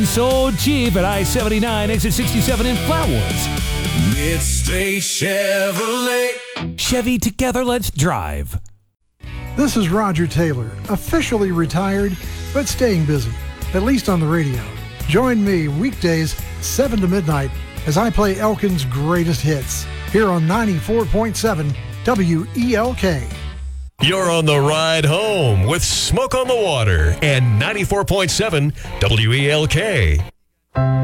So cheap at I-79, exit 67 in Flatwoods. Midstate Chevrolet. Chevy, together, let's drive. This is Roger Taylor, officially retired, but staying busy, at least on the radio. Join me weekdays, 7 to midnight, as I play Elkin's greatest hits, here on 94.7 WELK. You're on the ride home with Smoke on the Water and 94.7 WELK.